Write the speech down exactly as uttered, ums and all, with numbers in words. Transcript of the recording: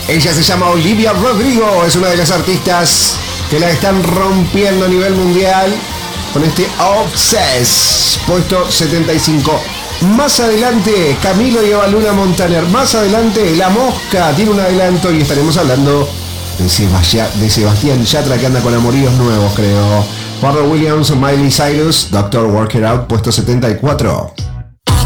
Ella se llama Olivia Rodrigo, es una de las artistas que la están rompiendo a nivel mundial con este Obsessed, puesto setenta y cinco. Más adelante, Camilo y Evaluna Montaner. Más adelante, La Mosca tiene un adelanto y estaremos hablando de Sebastián, de Sebastián Yatra, que anda con amoríos nuevos, creo. Pharrell Williams, Miley Cyrus, Doctor Work It Out, puesto setenta y cuatro.